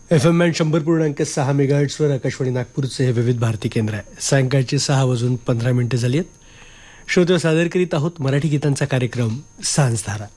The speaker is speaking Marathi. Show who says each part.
Speaker 1: FM 100.6 मेगाहर्ट्झवर आकाशवाणी नागपूरचे हे विविध भारती केंद्र आहे. सायंकाळची 6:15 झाली आहेत. श्रोते सादर करीत आहोत मराठी गीतांचा कार्यक्रम सांजधारा.